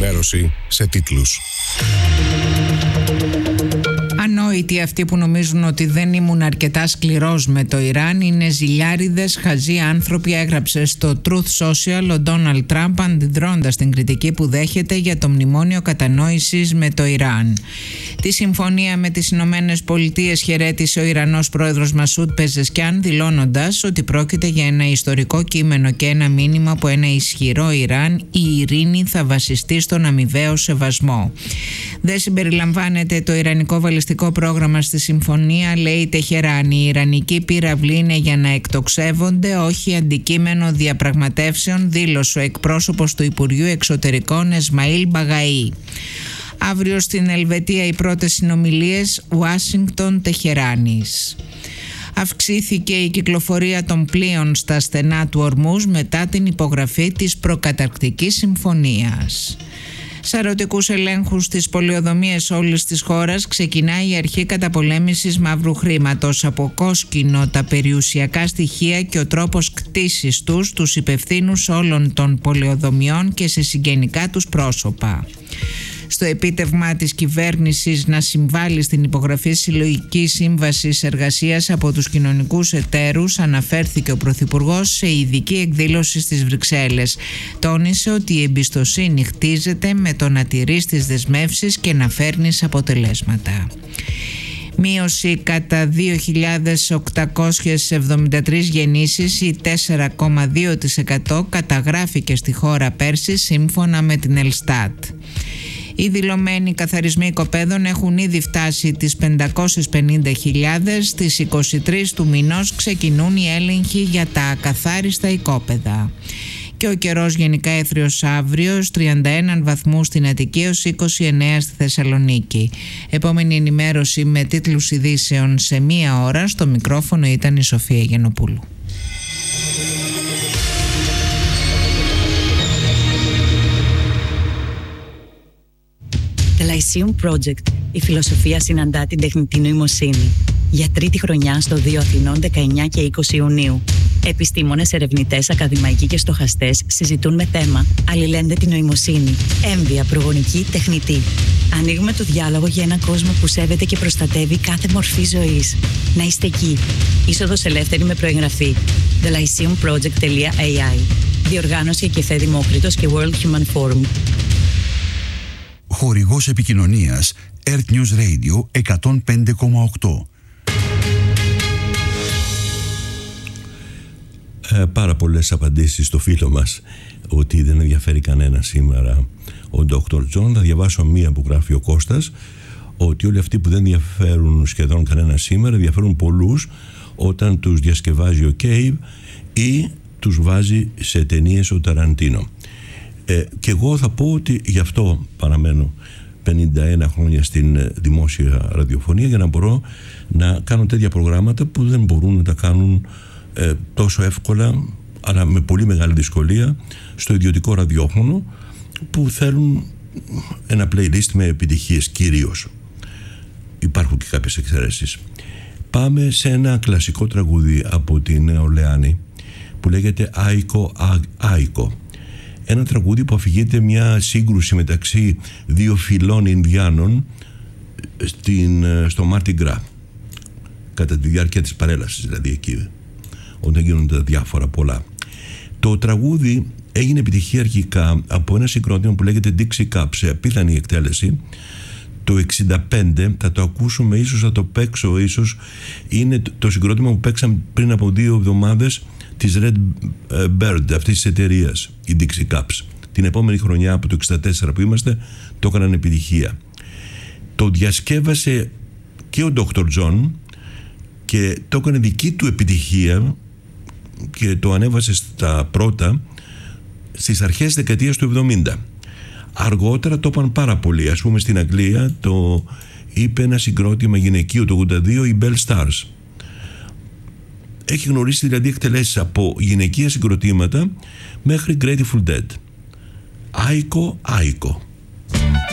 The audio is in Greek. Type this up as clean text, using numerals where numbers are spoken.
ενημέρωση σε τίτλους. Ανόητοι αυτοί που νομίζουν ότι δεν ήμουν αρκετά σκληρός με το Ιράν είναι ζηλιάριδες, χαζοί άνθρωποι, έγραψε στο Truth Social ο Ντόναλντ Τραμπ, αντιδρώντας την κριτική που δέχεται για το μνημόνιο κατανόησης με το Ιράν. Τη συμφωνία με τις Ηνωμένες Πολιτείες χαιρέτησε ο Ιρανός πρόεδρος Μασούντ Πεζεσκιάν, δηλώνοντας ότι πρόκειται για ένα ιστορικό κείμενο και ένα μήνυμα από ένα ισχυρό Ιράν. Η ειρήνη θα βασιστεί στον αμοιβαίο σεβασμό. Δεν συμπεριλαμβάνεται το ιρανικό βαλιστικό πρόγραμμα στη συμφωνία, λέει η Τεχεράνη. Οι ιρανικοί πύραυλοι είναι για να εκτοξεύονται, όχι αντικείμενο διαπραγματεύσεων, δήλωσε ο εκπρόσωπος του Υπουργείου Εξωτερικών Εσμαήλ Μπαγαή. Αύριο στην Ελβετία οι πρώτες συνομιλίες Ουάσιγκτον-Τεχεράνης. Αυξήθηκε η κυκλοφορία των πλοίων στα στενά του Ορμούζ μετά την υπογραφή της προκαταρκτικής συμφωνίας. Σαρωτικούς ελέγχους στις πολεοδομίες όλης της χώρας ξεκινάει η αρχή καταπολέμησης μαύρου χρήματος. Από κόσκινο τα περιουσιακά στοιχεία και ο τρόπος κτήσης τους υπευθύνους όλων των πολεοδομιών και σε συγγενικά τους πρόσωπα. Στο επίτευγμα της κυβέρνησης να συμβάλλει στην υπογραφή συλλογικής σύμβασης εργασίας από τους κοινωνικούς εταίρους, αναφέρθηκε ο Πρωθυπουργός σε ειδική εκδήλωση στις Βρυξέλλες. Τόνισε ότι η εμπιστοσύνη χτίζεται με το να τηρείς τις δεσμεύσεις και να φέρνεις αποτελέσματα. Μείωση κατά 2.873 γεννήσεις ή 4,2% καταγράφηκε στη χώρα πέρσι σύμφωνα με την Ελστάτ. Οι δηλωμένοι καθαρισμοί οικοπαίδων έχουν ήδη φτάσει τις 550.000. Στις 23 του μηνός ξεκινούν οι έλεγχοι για τα ακαθάριστα οικόπεδα. Και ο καιρός γενικά έθριος αύριο, 31 βαθμούς στην Αττική έως 29 στη Θεσσαλονίκη. Επόμενη ενημέρωση με τίτλους ειδήσεων σε 1 ώρα. Στο μικρόφωνο ήταν η Σοφία Γενοπούλου. The Lyceum Project. Η φιλοσοφία συναντά την τεχνητή νοημοσύνη. Για τρίτη χρονιά στο 2 Αθηνών 19 και 20 Ιουνίου. Επιστήμονες, ερευνητές, ακαδημαϊκοί και στοχαστές συζητούν με θέμα αλληλένδετη νοημοσύνη, έμβια, προγονική, τεχνητή. Ανοίγουμε το διάλογο για έναν κόσμο που σέβεται και προστατεύει κάθε μορφή ζωής. Να είστε εκεί. Είσοδος ελεύθερη με προεγγραφή. thelyceumproject.ai. Διοργάνωση Κεφέ Δημόκριτος και World Human Forum. Χορηγός επικοινωνίας Earth News Radio 105,8. Πάρα πολλές απαντήσεις στο φίλο μας ότι δεν ενδιαφέρει κανένα σήμερα ο Dr. John. Θα διαβάσω μία που γράφει ο Κώστας, ότι όλοι αυτοί που δεν ενδιαφέρουν σχεδόν κανένα σήμερα ενδιαφέρουν πολλούς όταν τους διασκευάζει ο Cave ή τους βάζει σε ταινίες ο Ταραντίνο. Και εγώ θα πω ότι γι' αυτό παραμένω 51 χρόνια στην δημόσια ραδιοφωνία, για να μπορώ να κάνω τέτοια προγράμματα που δεν μπορούν να τα κάνουν τόσο εύκολα, αλλά με πολύ μεγάλη δυσκολία, στο ιδιωτικό ραδιόφωνο, που θέλουν ένα playlist με επιτυχίες κυρίως. Υπάρχουν και κάποιες εξαιρέσεις. Πάμε σε ένα κλασικό τραγούδι από την Νέα Ορλεάνη που λέγεται Άικο Άικο. Ένα τραγούδι που αφηγείται μια σύγκρουση μεταξύ δύο φυλών Ινδιάνων στο Μάρτι Γκρά, κατά τη διάρκεια της παρέλασης, δηλαδή εκεί όταν γίνονται διάφορα πολλά. Το τραγούδι έγινε επιτυχία αρχικά από ένα συγκρότημα που λέγεται Dixie Cup, σε απίθανη εκτέλεση το 65. Θα το ακούσουμε, ίσως θα το παίξω, ίσως είναι το συγκρότημα που παίξαμε πριν από 2 εβδομάδες της Red Bird, αυτής της εταιρείας, η Dixie Cups. Την επόμενη χρονιά, από το 64 που είμαστε, το έκαναν επιτυχία. Το διασκεύασε και ο Dr. John και το έκανε δική του επιτυχία και το ανέβασε στα πρώτα στις αρχές δεκαετίας του 70. Αργότερα το είπαν πάρα πολύ. Ας πούμε στην Αγγλία το είπε ένα συγκρότημα γυναικείο το 82, η Bell Stars. Έχει γνωρίσει δηλαδή εκτελέσεις από γυναικεία συγκροτήματα μέχρι Grateful Dead. Άικο, Άικο.